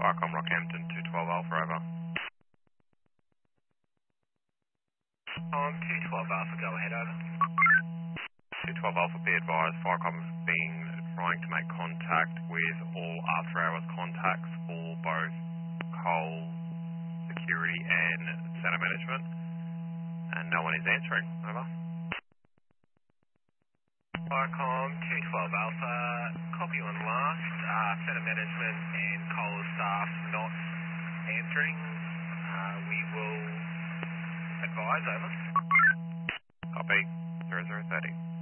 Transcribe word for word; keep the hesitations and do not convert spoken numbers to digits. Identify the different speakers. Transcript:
Speaker 1: Viacom Rockhampton, two twelve Alpha, over.
Speaker 2: On two twelve Alpha, go ahead, over.
Speaker 1: two twelve Alpha, be advised, Viacom has been trying to make contact with all after hours contacts for both coal, security and centre management, and no one is answering, over.
Speaker 2: Viacom two twelve Alpha, copy on last, uh, centre management and coal staff not answering. Uh, we will advise, over.
Speaker 1: Copy, zero zero thirty.